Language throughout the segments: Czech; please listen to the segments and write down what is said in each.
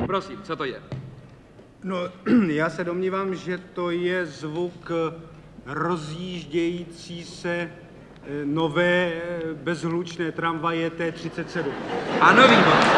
Prosím, co to je? No, já se domnívám, že to je zvuk rozjíždějící se nové bezhlučné tramvaje T37. Ano, výborně.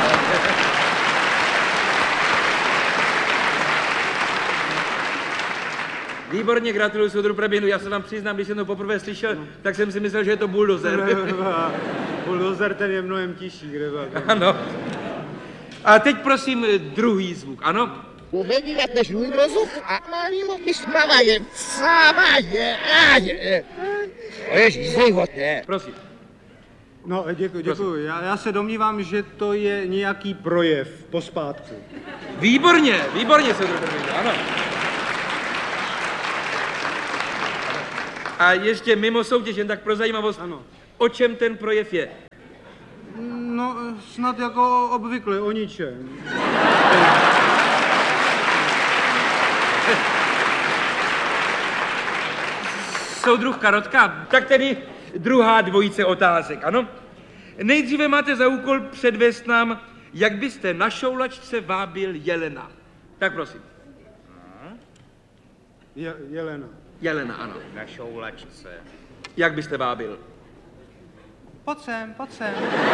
Výborně, gratuluju soudru Preběhnu. Já se vám přiznám, když jsem to poprvé slyšel, tak jsem si myslel, že je to buldozer. Buldozer, ten je mnohem tižší, kde tak. Ano. A teď prosím druhý zvuk, ano? Uvědět žůj rozum a malýmu vysmavajem. Sávaje, áje. Ježíš, zejhote. Prosím. No, děkuji. Já se domnívám, že to je nějaký projev pospátku. Výborně, soudru Preběhnu, ano. A ještě mimo soutěž, jen tak pro zajímavost, ano. O čem ten projev je? No, snad jako obvykle, o ničem. Soudruh Karotka, tak tedy druhá dvojice otázek, ano? Nejdříve máte za úkol předvést nám, jak byste na šoulačce vábil jelena. Tak prosím. Jelena. Jelena, ano. Na šoulačce. Jak byste vábil? Pojď sem.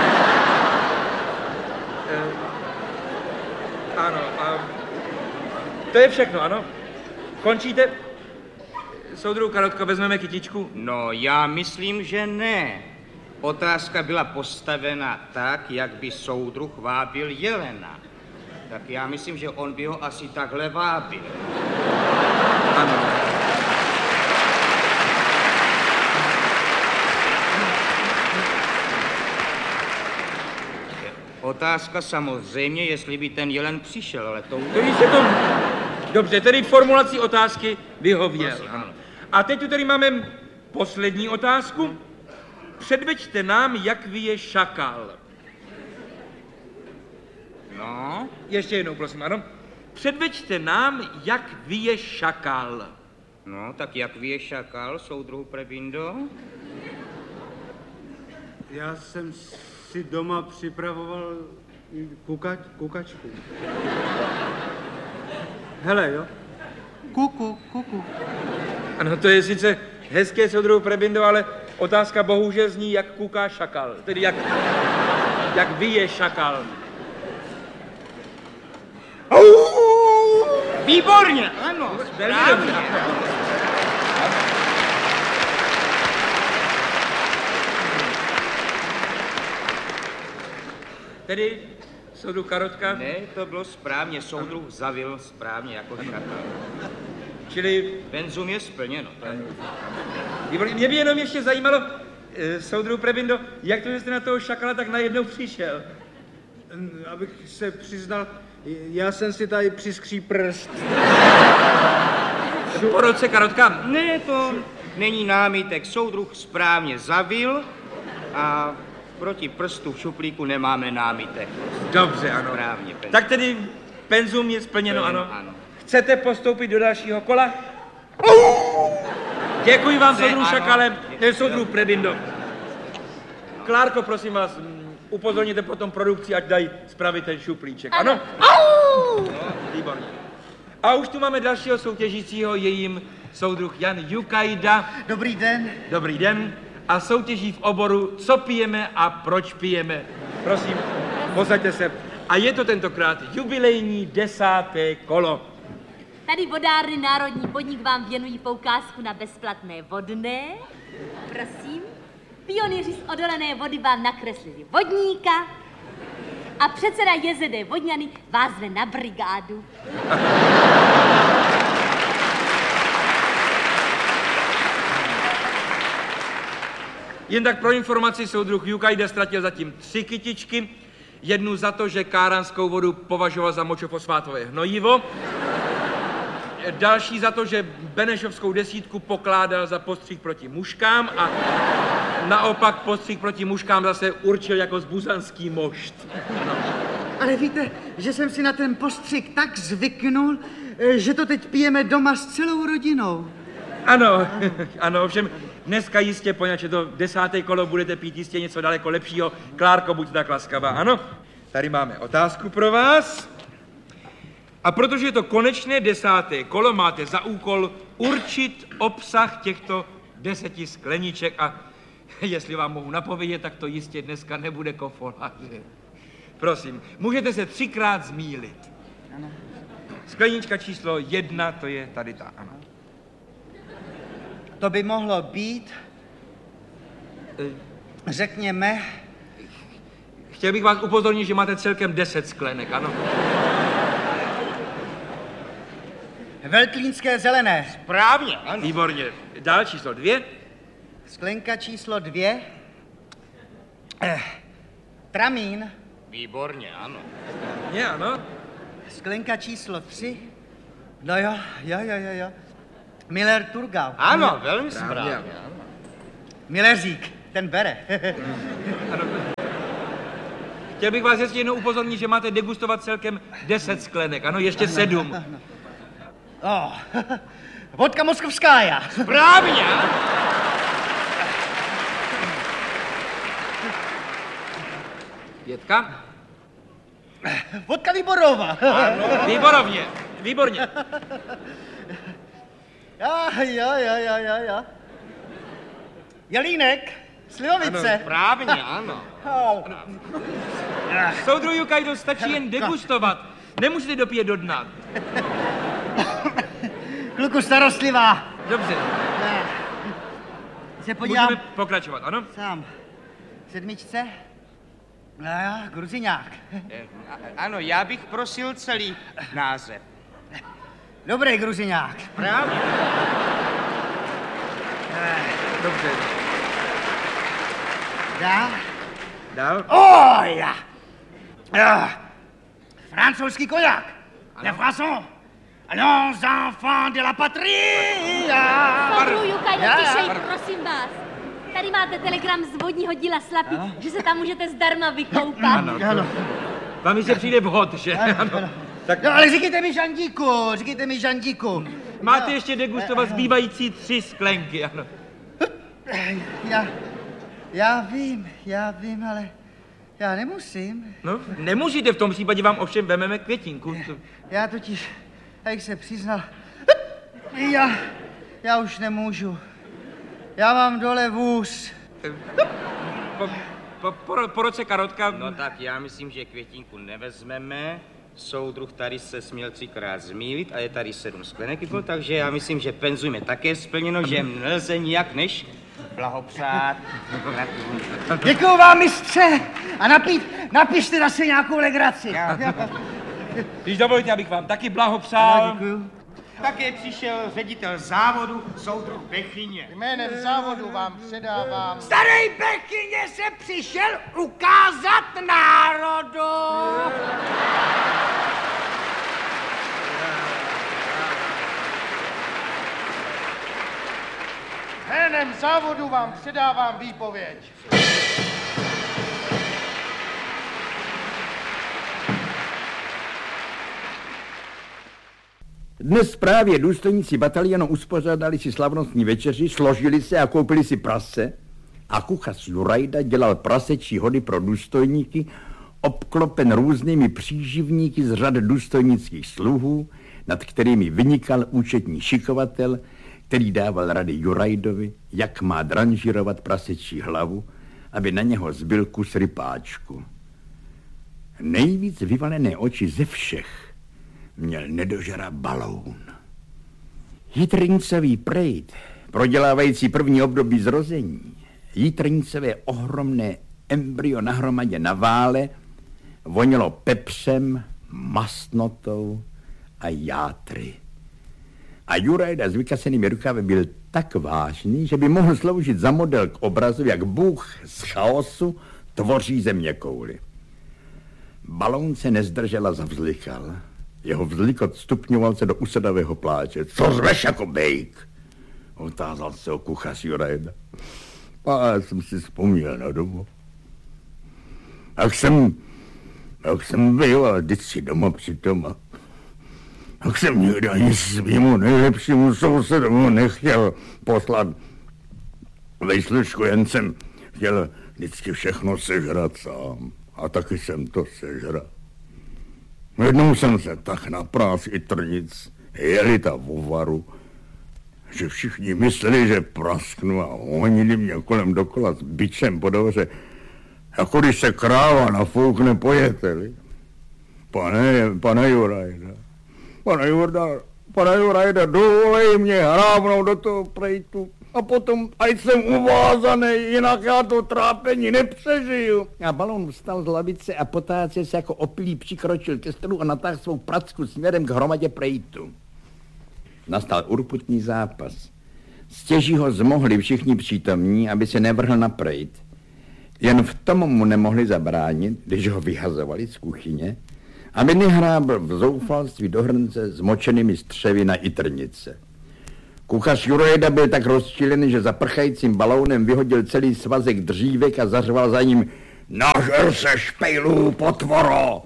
Ano, to je všechno, ano? Končíte? Soudruh Karotko, vezmeme kytičku? No, já myslím, že ne. Otázka byla postavena tak, jak by soudruh vábil jelena. Tak já myslím, že on by ho asi takhle vábil. Ano. Otázka samozřejmě, jestli by ten jelen přišel, ale to... Dobře, tedy formulací otázky vyhověl. Prosím, ano. A teď tu tedy máme poslední otázku. Předveďte nám, jak vyje šakal. No? Ještě jednou, prosím, ano. Předveďte nám, jak vyje šakal. No, tak jak vyje šakal, soudruhu Prebindo? Já jsem si doma připravoval kukačku. Hele, jo? Kuku. Ano, to je sice hezké, soudruhu Prebindo, ale otázka bohužel zní, jak kuká šakal. Tedy jak vyje šakal. Výborně, ano, správně. Tedy soudruh Karotka? Ne, to bylo správně, soudruh zavil správně jako šakal. Čili... Penzum je splněno. Mě by jenom ještě zajímalo, soudruh Prebindo, jak to, že jste na toho šakala tak najednou přišel? Abych se přiznal, já jsem si tady přiskří prst. Po roce, Karotka? Ne, to není námitek. Soudruh správně zavil a proti prstu v šuplíku nemáme námitek. Dobře, ano. Správně, penzum. Tak tedy penzum je splněno, ano. Chcete postoupit do dalšího kola? Děkuji vám, soudruh Šakale, soudruh Prebindo. Klárko, prosím vás, upozorněte potom produkci, ať dají spravit ten šuplíček, ano? Výborně. A už tu máme dalšího soutěžícího, je jim soudruh Jan Jukajda. Dobrý den. Dobrý den. A soutěží v oboru, co pijeme a proč pijeme. Prosím, posaďte se. A je to tentokrát jubilejní 10. kolo. Tady vodárny Národní podnik vám věnují poukázku na bezplatné vodné. Prosím. Pionýři z odolené vody vám nakreslili vodníka a předseda JZD Vodňany vás zve na brigádu. Jen tak pro informaci, soudruh Jukajda ztratil zatím 3 kytičky. Jednu za to, že káranskou vodu považoval za močofosfátové hnojivo. Další za to, že benešovskou desítku pokládal za postřih proti muškám a naopak postřih proti muškám zase určil jako zbuzanský mošt. Ale víte, že jsem si na ten postřik tak zvyknul, že to teď pijeme doma s celou rodinou. Ano, ano, ovšem dneska jistě, poněvadž je to 10. kolo, budete pít jistě něco daleko lepšího. Klárko, buďte tak laskavá, ano? Tady máme otázku pro vás. A protože je to konečné 10. kolo, máte za úkol určit obsah těchto 10 skleniček a jestli vám mohu napovědět, tak to jistě dneska nebude kofola. Prosím, můžete se 3krát zmýlit. Ano. Sklenička číslo 1, to je tady ta, ano. To by mohlo být, řekněme... Chtěl bych vás upozornit, že máte celkem 10 sklenek, ano. Veltlínské zelené. Správně, ano. Výborně. Dál číslo 2. Sklenka číslo 2. Tramín. Výborně, ano. Je, ano. Sklenka číslo 3. No jo. Miller Turgau. Ano, velmi správně, ano. Milleřík, ten bere. Ano. Chtěl bych vás ještě jednou upozornit, že máte degustovat celkem 10 sklenek, ano, ještě 7. Vodka moskovskája. Správně, ano. Pětka. Vodka Výborová. Ano, výborně. Jo. Jelínek, slivovice. Správně, ano. Soudruhu Jukajdo, stačí jen degustovat. Nemusíte dopít do dna. Kluku starostlivá. Dobře, Se podívám můžeme pokračovat, ano? sám. 7. No jo, Gruziňák. Ano, já bych prosil celý název. Dobrý Gruziňák. Správně. Dobře. Dál. Francouzský koják. Le Français. Allons, enfants de la patrie. Soudruhu Jukajdo, tišej, prosím vás. Tady máte telegram z vodního díla Slapy, že se tam můžete zdarma vykoupat. Ano. Vám se přijde vhod, že? Ano. Tak, no, ale říkejte mi Žandíku. Máte ještě degustovat zbývající 3 sklenky, ano. Já vím, ale já nemusím. No, nemusíte, v tom případě vám ovšem vememe květinku. Já totiž, jak se přiznal, já už nemůžu. Já mám dole vůz. Po roce karotka... No tak já myslím, že květinku nevezmeme. Soudruh tady se směl 3krát zmýlit a je tady 7 sklenek, takže já myslím, že penzum je také splněno, že nelze nijak než blahopřát. Děkuju vám, mistře. A napište zase nějakou legraci. Když dovolíte, abych vám taky blahopřál. Děkuju. Také přišel ředitel závodu, soudruh Bechyně. Jménem závodu vám předávám. Starý Bechyně se přišel ukázat národu. Jménem závodu vám předávám výpověď. Dnes právě důstojníci batalionu uspořádali si slavnostní večeři, složili se a koupili si prase a kuchař Jurajda dělal prasečí hody pro důstojníky, obklopen různými příživníky z řad důstojnických sluhů, nad kterými vynikal účetní šikovatel, který dával rady Jurajdovi, jak má dranžírovat prasečí hlavu, aby na něho zbyl kus rypáčku. Nejvíc vyvalené oči ze všech měl nedožera Baloun. Jitrincový prejt, prodělávající první období zrození, jitrincové ohromné embryo nahromadě na vále, vonilo pepřem, mastnotou a játry. A Jurajda s vykasenými rukavy byl tak vážný, že by mohl sloužit za model k obrazu, jak Bůh z chaosu tvoří zeměkouli. Baloun se nezdržel a zavzlikal. Jeho vzlikot stupňoval se do usedavého pláče. Co řveš jako bejk? Otázal se o kuchař Jurajda. A já jsem si vzpomněl na dobu. Jak jsem býval vždycky doma přitoma. Jak jsem nikdy ani svýmu nejlepšímu sousedomu nechtěl poslat vejslušku, jen jsem chtěl vždycky všechno sežrat sám. A taky jsem to sežral. Jednou jsem se tak naprás i trnic, jeli ta vovaru, že všichni mysleli, že prasknu a honili mě kolem dokola s bičem po dvoře, jako když se kráva nafoukne po jeteli. Pane Jurajda, dovolej mě hrábnout do toho prejtu a potom, ať jsem uvázaný, jinak já to trápení nepřežiju. A Balón vstal z lavice a potáce se jako opilý přikročil ke stolu a natáhl svou pracku směrem k hromadě prejtu. Nastal urputný zápas. Stěží ho zmohli všichni přítomní, aby se nevrhl na prejt. Jen v tom mu nemohli zabránit, když ho vyhazovali z kuchyně, aby nehrábl v zoufalství do hrnce s močenými střevy na itrnice. Kuchař Jurajda byl tak rozčilený, že za prchajícím Balónem vyhodil celý svazek dřívek a zařval za ním: Nažer se špejlů, potvoro!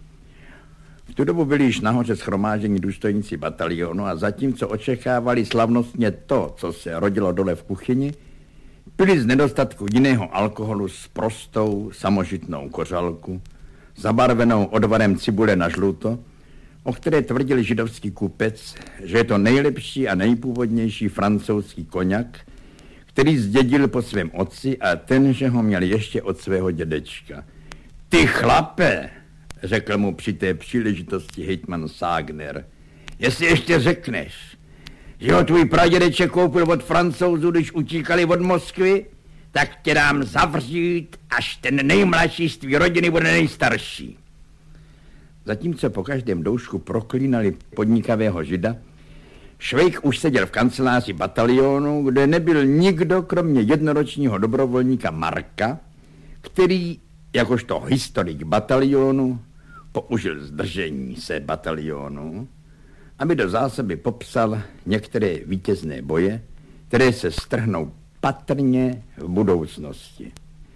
V tu dobu byli již nahoře shromáždění důstojníci batalionu a zatímco očekávali slavnostně to, co se rodilo dole v kuchyni, pili z nedostatku jiného alkoholu s prostou samožitnou kořalku, zabarvenou odvarem cibule na žluto, o které tvrdil židovský kupec, že je to nejlepší a nejpůvodnější francouzský koňak, který zdědil po svém otci a ten, že ho měl ještě od svého dědečka. Ty chlape, řekl mu při té příležitosti hejtman Ságner, jestli ještě řekneš, že ho tvůj pradědeček koupil od Francouzů, když utíkali od Moskvy, tak tě dám zavřít, až ten nejmladší z tvý rodiny bude nejstarší. Zatímco po každém doušku proklínali podnikavého žida, Švejk už seděl v kanceláři batalionu, kde nebyl nikdo, kromě jednoročního dobrovolníka Marka, který, jakožto historik batalionu, použil zdržení se batalionu, aby do zásoby popsal některé vítězné boje, které se strhnou patrně v budoucnosti.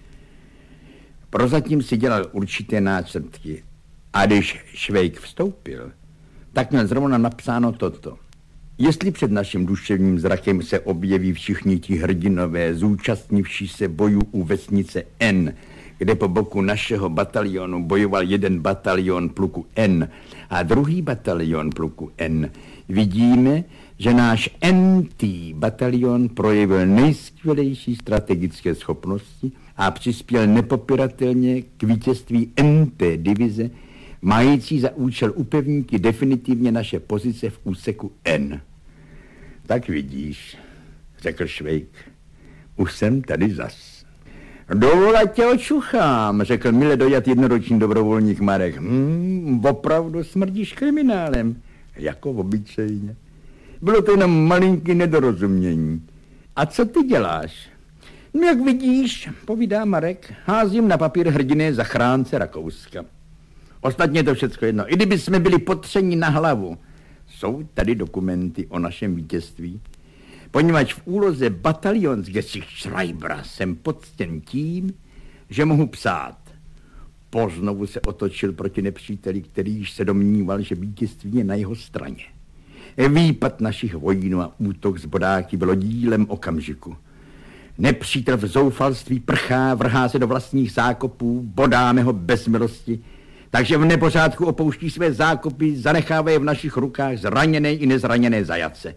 Prozatím si dělal určité náčrtky a když Švejk vstoupil, tak měl zrovna napsáno toto. Jestli před naším duševním zrakem se objeví všichni ti hrdinové, zúčastnivší se bojů u vesnice N, kde po boku našeho batalionu bojoval jeden batalion pluku N a druhý batalion pluku N, vidíme, že náš NT batalion projevil nejskvělejší strategické schopnosti a přispěl nepopiratelně k vítězství NT divize, mající za účel upevnit definitivně naše pozice v úseku N. Tak vidíš, řekl Švejk, už jsem tady zas. Dovol, ať tě očuchám, řekl mile dojat jednoroční dobrovolník Marek. Opravdu smrdíš kriminálem, jako obyčejně. Bylo to jenom malinký nedorozumění. A co ty děláš? No, jak vidíš, povídá Marek, házím na papír hrdinné zachránce Rakouska. Ostatně to všecko jedno. I kdyby jsme byli potřeni na hlavu, jsou tady dokumenty o našem vítězství. Poněvadž v úloze Bataljonsgeschreibera jsem poctěn tím, že mohu psát. Poznovu se otočil proti nepříteli, který již se domníval, že vítězství je na jeho straně. Výpad našich vojínů a útok z bodáky bylo dílem okamžiku. Nepřítel v zoufalství prchá, vrhá se do vlastních zákopů, bodáme ho bez milosti, takže v nepořádku opouští své zákopy, zanechávají v našich rukách zraněné i nezraněné zajace.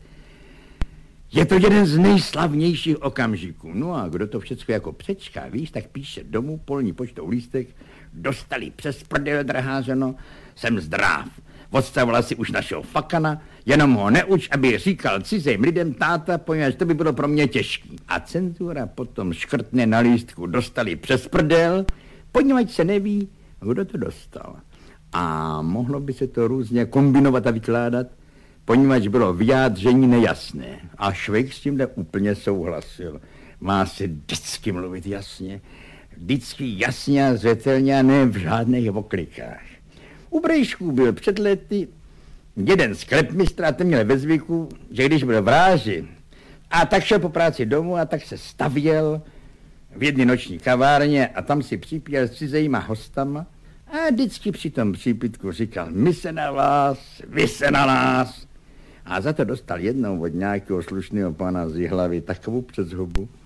Je to jeden z nejslavnějších okamžiků. No a kdo to všecko jako přečká, víš, tak píše domů polní poštou lístek, dostali přes prdel, drahá ženo, jsem zdráv. Odstavila si už našeho fakana, jenom ho neuč, aby říkal cizím lidem táta, poněvadž to by bylo pro mě těžký. A cenzura potom škrtne na lístku, dostali přes prdel, poněvadž se neví, kdo to dostal. A mohlo by se to různě kombinovat a vykládat, poněvadž bylo vyjádření nejasné. A Švejk s tímhle úplně souhlasil. Má se vždycky mluvit jasně. Vždycky jasně a zřetelně a ne v žádných oklikách. U Brejšků byl před lety jeden sklepmistr a ten měl ve zvyku, že když byl v ráži a tak šel po práci domů a tak se stavěl v jedné noční kavárně a tam si připíjel s cizejma hostama a vždycky při tom přípitku říkal, my se na vás, vy se na nás. A za to dostal jednou od nějakého slušného pana z Jihlavy takovou přes hubu,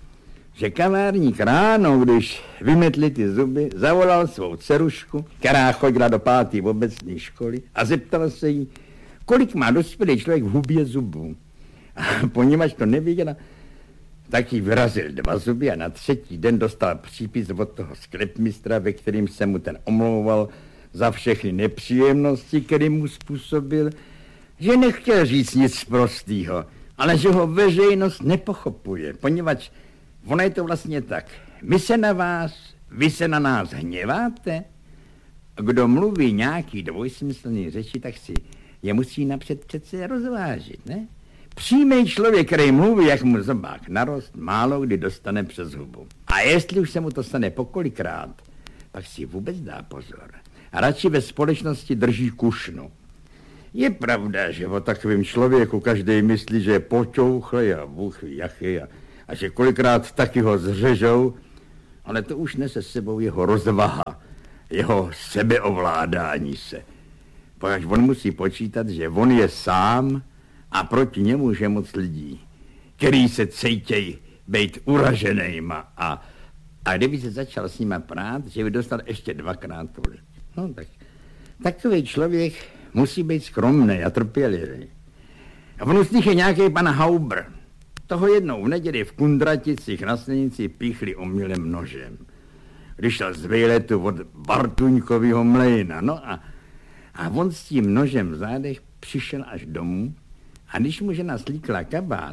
že kavárník ráno, když vymetli ty zuby, zavolal svou dcerušku, která chodila do 5. obecní školy a zeptal se jí, kolik má dospělý člověk v hubě zubů. A poněvadž to nevěděla, tak jí vyrazil 2 zuby a na 3. den dostal přípis od toho sklepmistra, ve kterým se mu ten omlouval za všechny nepříjemnosti, které mu způsobil, že nechtěl říct nic prostýho, ale že ho veřejnost nepochopuje, poněvadž ono je to vlastně tak. My se na vás, vy se na nás hněváte. Kdo mluví nějaký dvojsmyslný řeči, tak si je musí napřed přece rozvážit, ne? Přímý člověk, který mluví, jak mu zobák narost, málo kdy dostane přes hubu. A jestli už se mu to stane pokolikrát, pak si vůbec dá pozor. A radši ve společnosti drží kušnu. Je pravda, že o takovém člověku každý myslí, že je počouchlej a bůh ví jaký a že kolikrát taky ho zřežou, ale to už nese s sebou jeho rozvaha, jeho sebeovládání se. Protože on musí počítat, že on je sám a proti němu je moc lidí, který se cítějí být uraženýma a kdyby se začal s nima prát, že by dostal ještě 2krát tolik. No tak takový člověk musí být skromný a trpělivý. A on z nich je nějaký pan Hauber. Toho jednou v neděli v Kundraticích na silnici píchli omylem nožem. Když šel z výletu od Bartuňkovýho mlejna. No a on s tím nožem v zádech přišel až domů a když mu žena slíkla kabát,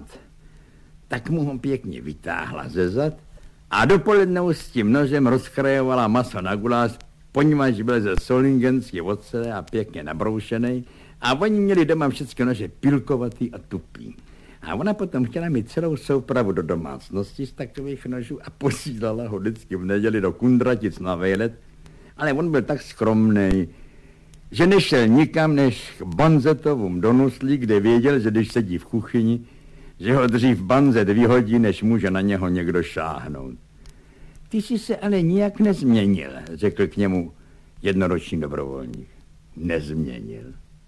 tak mu ho pěkně vytáhla ze zad a dopoledne s tím nožem rozkrajovala maso na guláš, poněvadž byl ze solingenský ocele a pěkně nabroušený a oni měli doma všechny nože pilkovatý a tupý. A ona potom chtěla mít celou soupravu do domácnosti z takových nožů a posílala ho vždycky v neděli do Kundratic na výlet, ale on byl tak skromný, že nešel nikam než k Banzetovům do Nuslí, kde věděl, že když sedí v kuchyni, že ho dřív Banzet vyhodí, než může na něho někdo šáhnout. Ty jsi se ale nijak nezměnil, řekl k němu jednoroční dobrovolník. Nezměnil.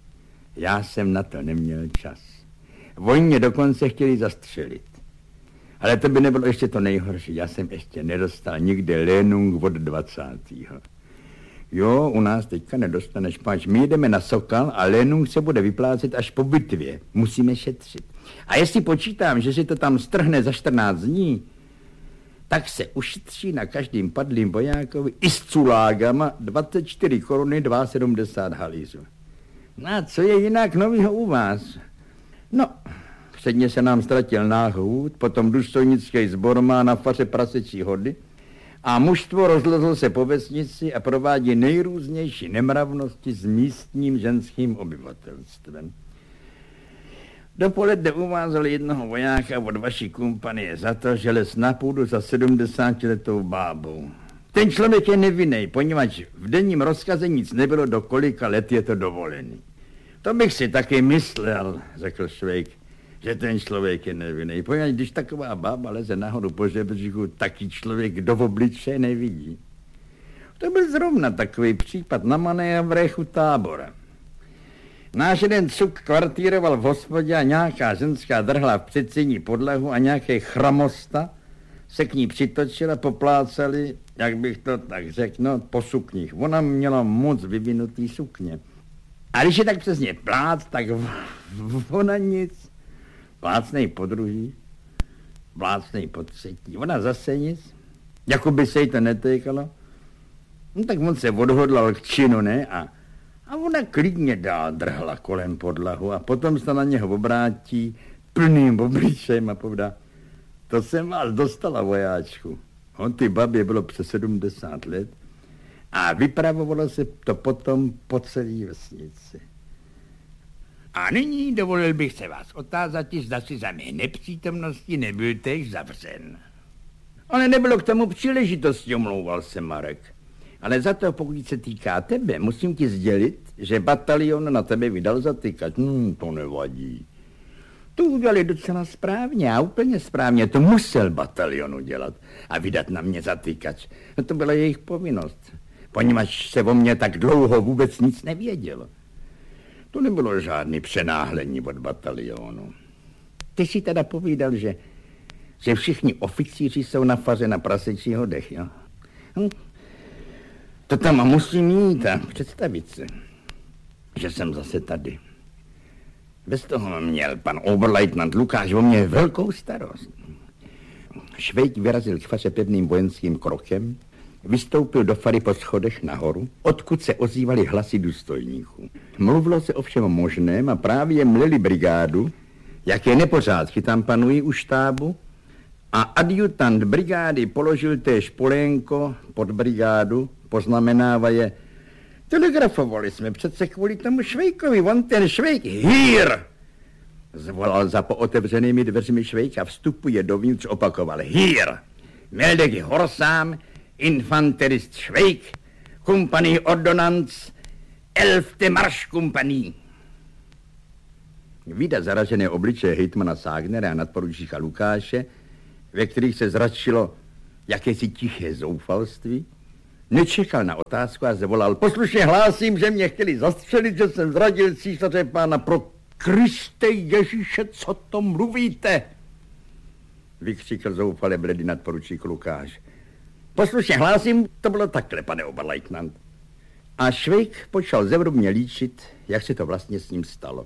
Já jsem na to neměl čas. Oni mě dokonce chtěli zastřelit. Ale to by nebylo ještě to nejhorší. Já jsem ještě nedostal nikde lénung od 20. Jo, u nás teďka nedostaneš, páč. My jdeme na Sokal a lénung se bude vyplácet až po bitvě. Musíme šetřit. A jestli počítám, že si to tam strhne za 14 dní, tak se ušetří na každým padlým vojákovi i s culágama 24 koruny 72 halířů. No a co je jinak novýho u vás? No, předně se nám ztratil náhůd, potom důstojnický sbor má na faře prasečí hody a mužstvo rozlezlo se po vesnici a provádí nejrůznější nemravnosti s místním ženským obyvatelstvem. Dopoledne uvázal jednoho vojáka od vaší kompanie za to, že les na půdu za 70letou bábou. Ten člověk je nevinný, poněvadž v denním rozkaze nic nebylo, do kolika let je to dovolený. To bych si taky myslel, řekl Švejk, že ten člověk je nevinný. Poněvadž když taková bába leze nahoru po žebříku, taky člověk do obličeje nevidí. To byl zrovna takový případ na manévrechu Tábora. Náš jeden cuk kvartíroval v hospodě a nějaká ženská drhla v předsíni podlahu a nějaký chramosta se k ní přitočil a poplácali, jak bych to tak řekl, no, po sukních. Ona měla moc vyvinutý sukně. A když je tak přesně plác, tak ona nic. Plácnej po druhý, plácnej po třetí. Ona zase nic, jako by se jí to netýkalo. No tak on se odhodlal k činu, ne? A ona klidně dál drhla kolem podlahu a potom se na něho obrátí plným obličejem a povídá: to jsem vás dostala, vojáčku. On ty babě bylo přes 70 let a vypravovalo se to potom po celé vesnici. A nyní dovolil bych se vás otázat, zda si za mé nepřítomnosti nebyl též zavřen. Ale nebylo k tomu příležitosti, omlouval se Marek. Ale za to, pokud se týká tebe, musím ti sdělit, že batalion na tebe vydal zatykač. To nevadí. To udělali docela správně a úplně správně. To musel batalion udělat a vydat na mě zatykač. No to byla jejich povinnost, poněvadž se o mě tak dlouho vůbec nic nevědělo. To nebylo žádný přenáhlení od batalionu. Ty si teda povídal, že že všichni oficíři jsou na faře na prasečího dech, jo? To tam musím mít a představit se, že jsem zase tady. Bez toho měl pan oberleutnant Lukáš o mě velkou starost. Švejk vyrazil k faře pevným vojenským krokem, vystoupil do fary po schodech nahoru, odkud se ozývaly hlasy důstojníků. Mluvilo se o všem možném a právě mleli brigádu, jaké nepořádky tam panují u štábu, a adjutant brigády položil též polénko pod brigádu, poznamenávaje: telegrafovali jsme přece kvůli tomu Švejkovi, on ten Švejk, hýr! Zvolal za pootevřenými dveřmi Švejk a vstupuje dovnitř, opakoval: hýr! Meldek Horsám, infanterist Švejk, kompanii ordonanc, 11. marškompanii. Vidět zaražené obličeje hejtmana Ságnera a nadporučíka Lukáše, ve kterých se zračilo jakési tiché zoufalství, nečekal na otázku a zavolal: poslušně hlásím, že mě chtěli zastřelit, že jsem zradil císaře pána. Pro Kriste Ježíše, co to mluvíte? Vykřikl zoufale bledý nadporučík Lukáš. Poslušně hlásím, to bylo takhle, pane oberleutnant. A Švejk počal zevrubně líčit, jak se to vlastně s ním stalo.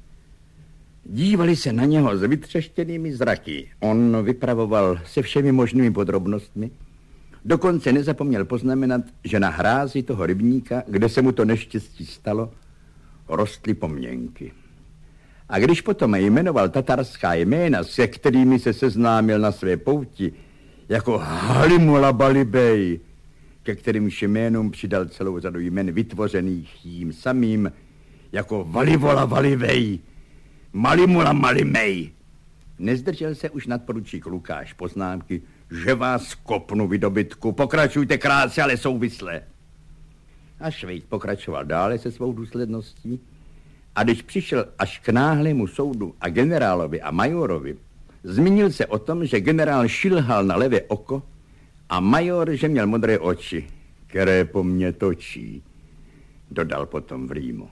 Dívali se na něho s vytřeštěnými zraky. On vypravoval se všemi možnými podrobnostmi. Dokonce nezapomněl poznamenat, že na hrázi toho rybníka, kde se mu to neštěstí stalo, rostly pomněnky. A když potom jmenoval tatarská jména, se kterými se seznámil na své pouti, jako Halimula Balibej, ke kterým jménům přidal celou řadu jmen vytvořených jím samým, jako Valivola Valivej, Malimula Malimej. Nezdržel se už nadporučík Lukáš poznámky: že vás kopnu, vy dobytku, pokračujte krátce, ale souvisle. A Švejk pokračoval dále se svou důsledností, a když přišel až k náhlému soudu a generálovi a majorovi, zmínil se o tom, že generál šilhal na levé oko a major, že měl modré oči, které po mně točí, dodal potom v rýmu.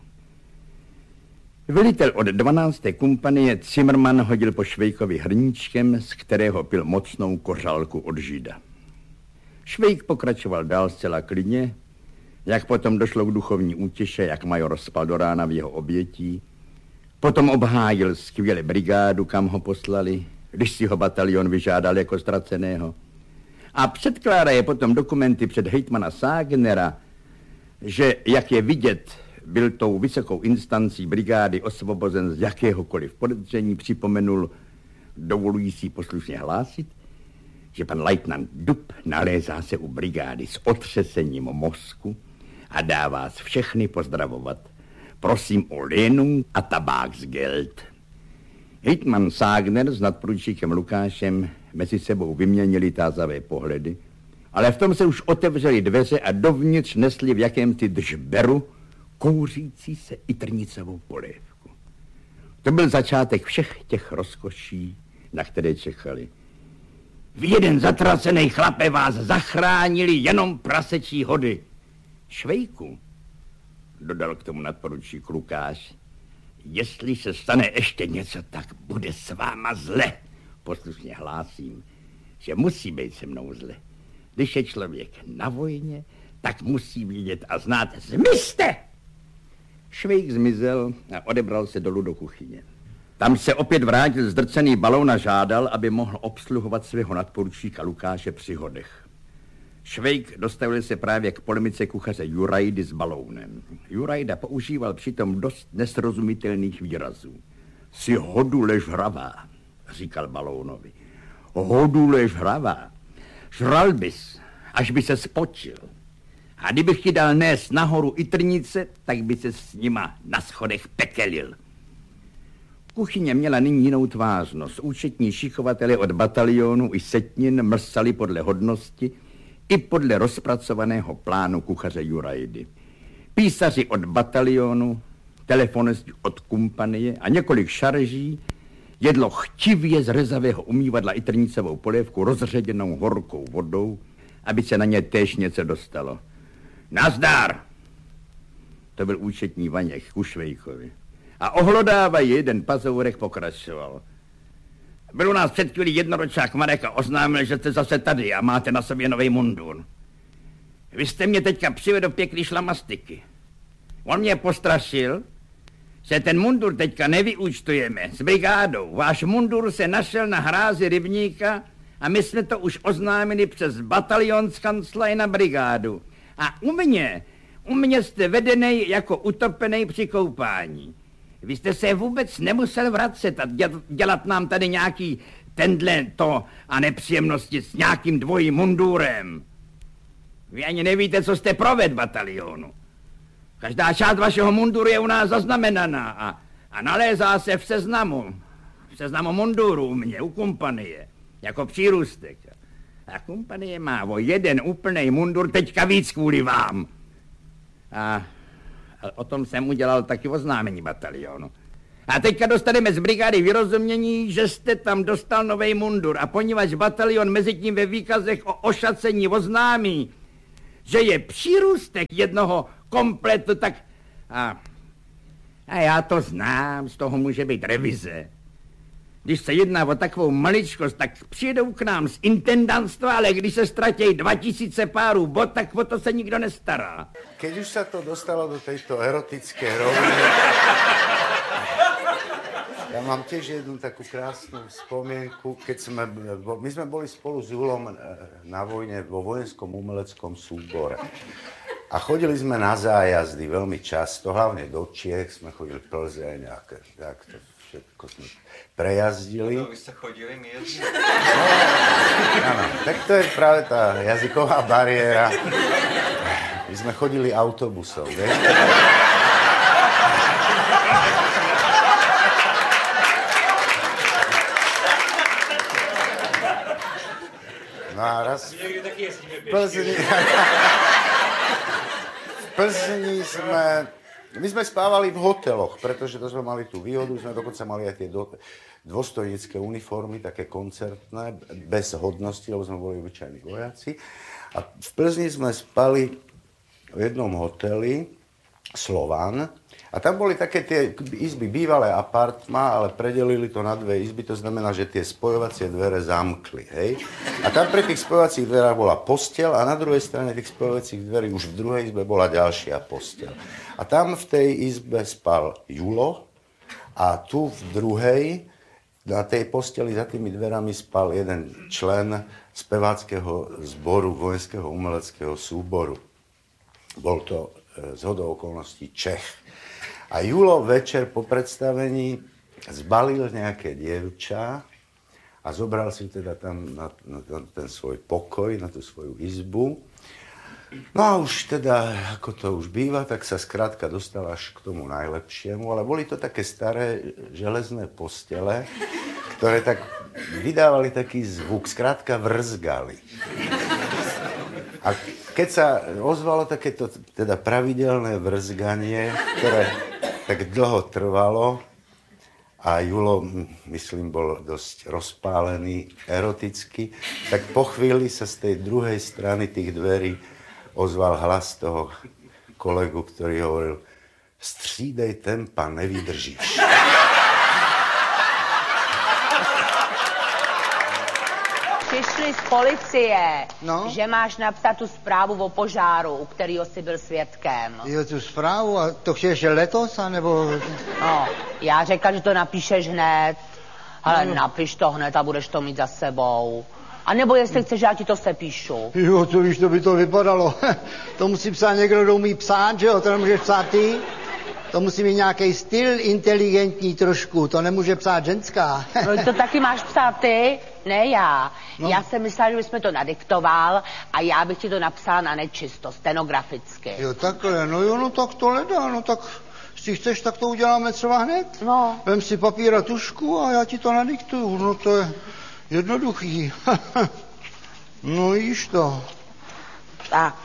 Velitel od 12. kompanie Zimmermann hodil po Švejkovi hrníčkem, z kterého pil mocnou kořálku od žida. Švejk pokračoval dál zcela klidně, jak potom došlo k duchovní útěše, jak major spal do rána v jeho obětí. Potom obhájil skvěle brigádu, kam ho poslali, když si ho batalion vyžádal jako ztraceného. A předkládá je potom dokumenty před hejtmana Ságnera, že, jak je vidět, byl tou vysokou instancí brigády osvobozen z jakéhokoliv podezření, připomenul, dovolují si poslušně hlásit, že pan leutnant Dub nalézá se u brigády s otřesením mozku a dá vás všechny pozdravovat. Prosím o lénu a tabáksgeld. Hejtman Ságner s nadporučíkem Lukášem mezi sebou vyměnili tázavé pohledy, ale v tom se už otevřely dveře a dovnitř nesli v jakémsi držberu kouřící se i trnicovou polévku. To byl začátek všech těch rozkoší, na které čekali. Vy jeden zatracený chlape vás zachránili jenom prasečí hody. Švejku, dodal k tomu nadporučík Lukáš, jestli se stane ještě něco, tak bude s váma zle. Poslušně hlásím, že musí být se mnou zle. Když je člověk na vojně, tak musí vědět a znát: zmizte! Švejk zmizel a odebral se dolů do kuchyně. Tam se opět vrátil zdrcený balón a žádal, aby mohl obsluhovat svého nadporučíka Lukáše při hodech. Švejk dostavil se právě k polemice kuchaře Jurajdy s balounem. Jurajda používal přitom dost nesrozumitelných výrazů. Si hodule žravá, říkal balounovi. Hodule žravá. Žral bys, až by se spočil. A kdybych ti dal nést nahoru i trnice, tak by se s nima na schodech pekelil. Kuchyně měla nyní jinou tvářnost. Účetní šichovatele od batalionu i setnin mrsali podle hodnosti i podle rozpracovaného plánu kuchaře Jurajdy. Písaři od batalionu, telefonisti od kompanie a několik šarží jedlo chtivě z rezavého umývadla i trnicovou polévku rozředěnou horkou vodou, aby se na ně též něco dostalo. Nazdar! To byl účetní Vaněk ku Švejkovi. A ohlodávají jeden pazourek pokračoval. Byl u nás před chvílí jednoročák Marek a oznámil, že jste zase tady a máte na sobě nový mundur. Vy jste mě teďka přivedl pěkný šlamastiky. On mě postrašil, že ten mundur teďka nevyúčtujeme s brigádou. Váš mundur se našel na hrázi rybníka a my jsme to už oznámili přes batalion z kanclaj na brigádu. A u mě jste vedenej jako utopenej při koupání. Vy jste se vůbec nemusel vracet a dělat nám tady nějaký tenhle to a nepříjemnosti s nějakým dvojím mundurem. Vy ani nevíte, co jste proved batalionu. Každá část vašeho munduru je u nás zaznamenaná a nalézá se v seznamu munduru u mě, u kompanie, jako přírůstek. A kompanie má o jeden úplnej mundur teďka víc kvůli vám. A o tom jsem udělal taky oznámení batalionu. A teďka dostaneme z brigády vyrozumění, že jste tam dostal novej mundur a poněvadž batalion mezi tím ve výkazech o ošacení oznámí, že je přírůstek jednoho kompletu, tak... A já to znám, z toho může být revize. Když se jedná o takovou maličkost, tak přijedou k nám z intendantstva, ale když se ztratějí 2000 párů bot, tak o to se nikdo nestará. Keď už sa to dostalo do tejto erotické roviny, ja mám tiež jednu takú krásnu spomienku, keď my sme boli spolu s Julom na vojne vo vojenskom umeleckom súbore. A chodili sme na zájazdy veľmi často, hlavne do Čiech, sme chodili Plzeň a tak to všetko sme prejazdili. No, vy ste chodili, my jezdili. Áno, tak to je práve tá jazyková bariéra. My sme chodili autobusom, vieš? No a raz v Plzni my sme spávali v hoteloch, pretože to sme mali tú výhodu, sme dokonca mali aj tie dôstojnícke uniformy, také koncertné, bez hodnosti, lebo sme boli obyčajní vojaci. A v Plzni sme spali v jednom hoteli, Slovan, a tam boli také tie izby, bývalé apartmá, ale predelili to na dve izby, to znamená, že tie spojovacie dvere zamkli, hej. A tam pri tých spojovacích dverách bola posteľ a na druhej strane tých spojovacích dverí už v druhej izbe bola ďalšia posteľ. A tam v tej izbe spal Julo a tu v druhej, na tej posteli za tými dverami spal jeden člen speváckeho zboru vojenského umeleckého súboru. Bol to zhodou okolností Čech. A Julo večer po predstavení zbalil nejaké dievča a zobral si teda tam na ten svoj pokoj, na tú svoju izbu. No a už teda, ako to už býva, tak sa skrátka dostal až k tomu najlepšiemu, ale boli to také staré železné postele, ktoré tak vydávali taký zvuk, skrátka vrzgali. A keď sa ozvalo takéto teda pravidelné vrzganie, ktoré tak dlho trvalo a Julo, myslím, bol dosť rozpálený, eroticky, tak po chvíli sa z tej druhej strany tých dverí ozval hlas toho kolegu, ktorý hovoril: střídej tempa, nevydržíš. Přišli z policie, no? Že máš napsat tu zprávu o požáru, u kterého jsi byl svědkem. Jo, tu zprávu? A to chceš letos, anebo... No, já řekla, že to napíšeš hned, ale no. Napiš to hned a budeš to mít za sebou. A nebo jestli chceš, já ti to sepíšu. Jo, to víš, to by to vypadalo. To musí psát někdo, kdo umí psát, že jo? To nemůžeš psát ty. To musí mít nějaký styl inteligentní trošku, to nemůže psát ženská. No to taky máš psát ty, ne já. No. Já jsem myslela, že bychom to nadiktoval a já bych ti to napsala na nečisto, stenograficky. Jo, takhle, no jo, no tak to ledá, no tak jestli chceš, tak to uděláme třeba hned. No. Vem si papír a tušku a já ti to nadiktuju, no to je jednoduchý. No jíš to. Tak.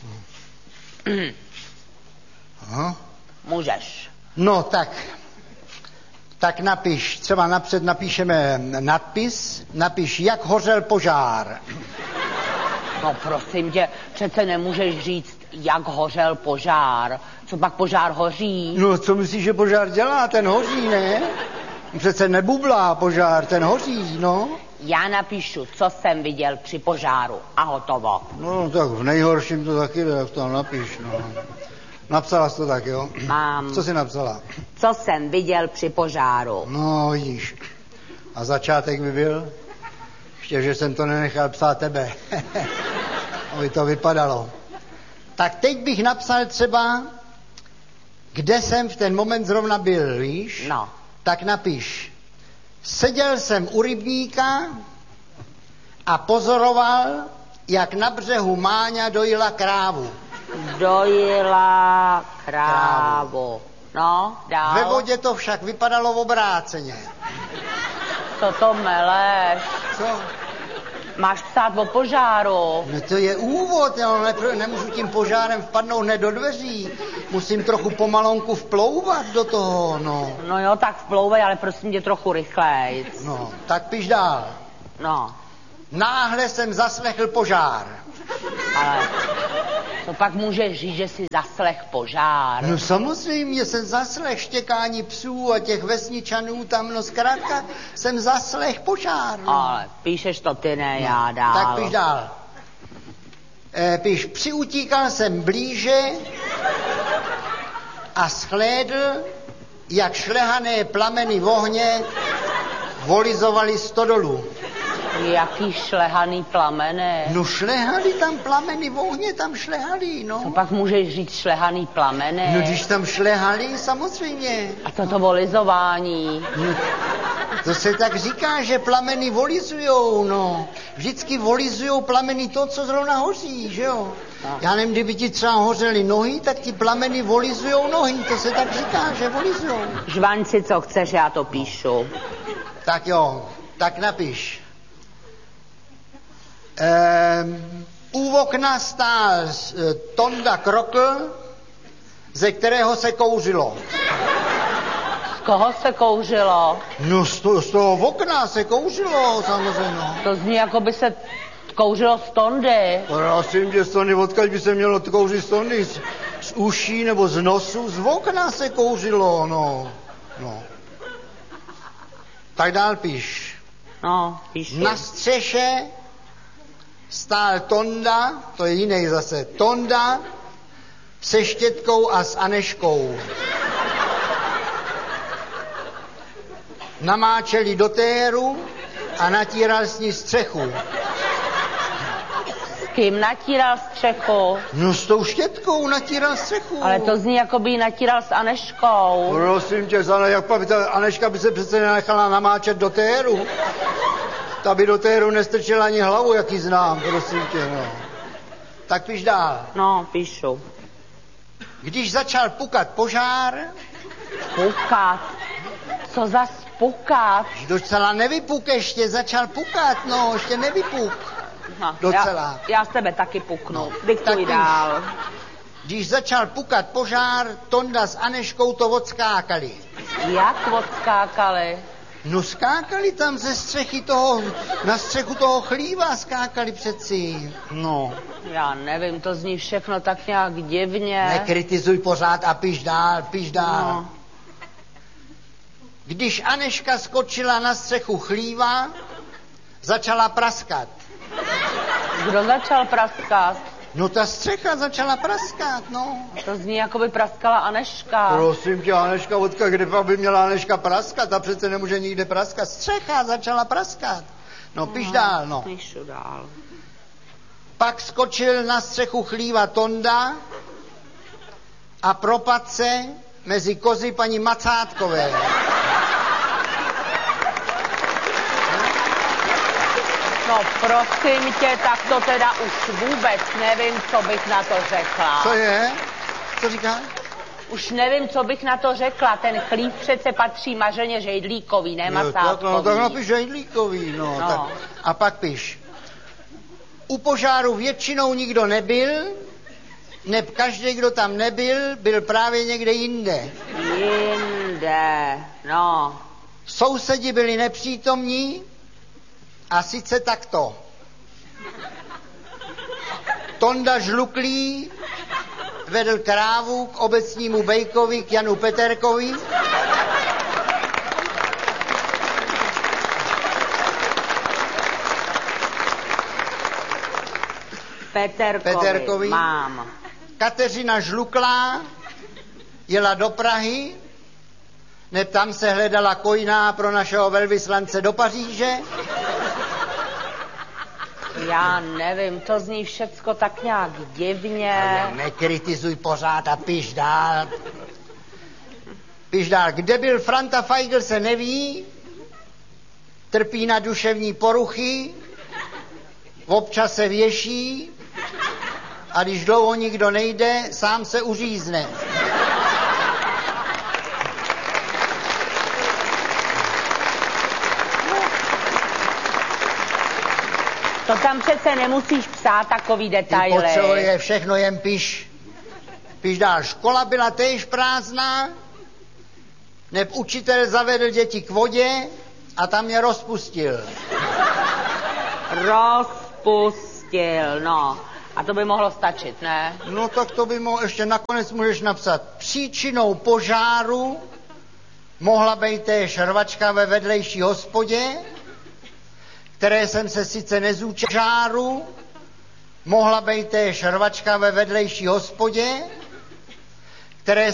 Aha. Můžeš. No tak napiš, třeba napřed napíšeme nadpis, napiš, jak hořel požár. No prosím tě, přece nemůžeš říct, jak hořel požár. Co pak požár hoří? No co myslíš, že požár dělá? Ten hoří, ne? Přece nebublá požár, ten hoří, no. Já napíšu, co jsem viděl při požáru a hotovo. No tak v nejhorším to taky jde, jak to tam napiš, no. Napsala jsi to tak, jo? Mám. Co jsi napsala? Co jsem viděl při požáru. No, vidíš. A začátek by byl? Ještě, že jsem to nenechal psát tebe. Aby to vypadalo. Tak teď bych napsal třeba, kde jsem v ten moment zrovna byl, víš? No. Tak napiš. Seděl jsem u rybníka a pozoroval, jak na břehu Máňa dojila krávu. Dojila krávu. No, dál. Ve vodě to však vypadalo obráceně. Co to meleš? Co? Máš psát o požáru. No to je úvod, já nemůžu tím požárem vpadnout hned do dveří. Musím trochu pomalonku vplouvat do toho, no. No jo, tak vplouvej, ale prosím tě trochu rychlejc. No, tak píš dál. No. Náhle jsem zaslechl požár. Ale to pak můžeš říct, že jsi zaslech požár. No samozřejmě jsem zaslech štěkání psů a těch vesničanů tam, no zkrátka jsem zaslech požár. No. Ale píšeš to ty, ne já dál. Tak píš dál. Píš, přiutíkal jsem blíže a shlédl, jak šlehané plameny ohně volizovaly stodolu. Jaký šlehaný plameny? No šlehali tam plameny ohně, tam šlehali, no. Co pak můžeš říct šlehaný plameny? No když tam šlehali, samozřejmě. A toto volizování? No, to se tak říká, že plameny volizujou, no. Vždycky volizujou plameny to, co zrovna hoří, že jo. No. Já nevím, kdyby ti třeba hořely nohy, tak ti plameny volizujou nohy, to se tak říká, že volizujou. Žvaň si, co chceš, já to píšu. Tak jo, tak napiš. U okna stál Tonda Krokl, ze kterého se kouřilo. Z koho se kouřilo? No z toho okna se kouřilo, samozřejmě. To zní, jako by se kouřilo z Tondy. Prosím tě, z Tondy, odkud by se mělo kouřit z Tondy? Z uší nebo z nosu? Z okna se kouřilo, no. Tak dál píš. No, píšu. Na střeše stál Tonda, to je jiný zase, Tonda se Štětkou a s Aneškou. Namáčeli do téru a natíral s ní střechu. S kým natíral střechu? No s tou Štětkou natíral střechu. Ale to zní, jako by ji natíral s Aneškou. Prosím tě, jak ta Aneška by se přece nenechala namáčet do téru. Ta by do téru nestrčila ani hlavu, jak ji znám, prosím tě, no. Tak píš dál. No, píšu. Když začal pukat požár... Pukat? Co za pukat? Docela nevypuk ještě, začal pukat, no, ještě nevypuk. No, docela. Já z tebe taky puknu. Diktuj dál. Když začal pukat požár, Tonda s Aneškou to odskákali. Jak odskákali? No skákali tam ze střechy toho, na střechu toho chlíva skákali přeci, no. Já nevím, to zní všechno tak nějak divně. Nekritizuj pořád a píš dál. No. Když Aneška skočila na střechu chlíva, začala praskat. Kdo začal praskat? No ta střecha začala praskat, no. To zní, jako by praskala Aneška. Prosím tě, Aneška, kde by měla Aneška praskat? Ta přece nemůže nikde praskat. Střecha začala praskat. No, píš dál, no. Píšu dál. Pak skočil na střechu chlíva Tonda a propadl se mezi kozy paní Macátkové. No prosím tě, tak to teda už vůbec nevím, co bych na to řekla. Co je? Co říká? Už nevím, co bych na to řekla. Ten chlív přece patří Mařeně Žejdlíkový, ne Macátkový. No tak napiš Žejdlíkový, no. Tak. A pak píš. U požáru většinou nikdo nebyl, neb každý, kdo tam nebyl, byl právě někde jinde. Jinde, no. Sousedi byli nepřítomní a sice takto. Tonda Žluklý vedl krávu k obecnímu bejkovi, k Janu Peterkovi. Peterkovi. Mám. Kateřina Žluklá jela do Prahy, neb tam se hledala kojná pro našeho velvyslance do Paříže. Já nevím, to zní všecko tak nějak divně. Nekritizuj pořád a piš dál. Piš dál. Kde byl Franta Feigl, se neví. Trpí na duševní poruchy. Občas se věší. A když dlouho nikdo nejde, sám se uřízne. To tam přece nemusíš psát takový detaily. Ty potřebuje všechno, jen piš. Piš dál. Škola byla též prázdná, neb učitel zavedl děti k vodě a tam je rozpustil. Rozpustil, no. A to by mohlo stačit, ne? No tak to by mohlo, ještě nakonec můžeš napsat. Příčinou požáru mohla být též rvačka ve vedlejší hospodě, které jsem se sice nezúčastnil, mohla být též rvačka ve vedlejší hospodě, které